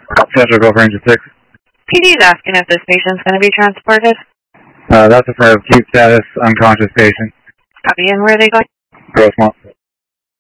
Central Gulf Ranger 6. PD is asking if this patient's going to be transported. That's affirmative. Acute status, unconscious patient. Copy, and where are they going? Grossmont.